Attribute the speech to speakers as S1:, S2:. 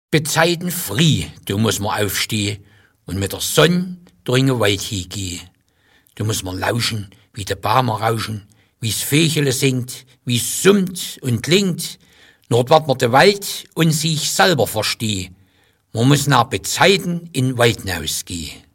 S1: Bezeiten früh, du musst man aufstehen und mit der Sonne durch den Wald hingehen. Du musst man lauschen, wie die Bäume rauschen, wie's Vögele singt, wie's summt und klingt. Dort wird man den Wald und sich selber verstehen. Man muss nach Bezeiten in den Wald hinausgehen.